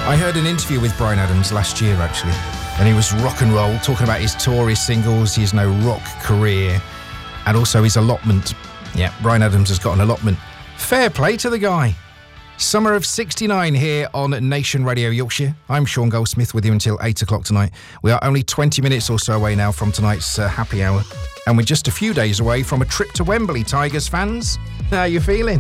I heard an interview with Bryan Adams last year, actually, and he was rock and roll, talking about his tour, his singles, his rock career, and also his allotment. Yeah, Bryan Adams has got an allotment. Fair play to the guy. Summer of 69 here on Nation Radio Yorkshire. I'm Sean Goldsmith with you until 8 o'clock tonight. We are only 20 minutes or so away now from tonight's happy hour, and we're just a few days away from a trip to Wembley, Tigers fans. How are you feeling?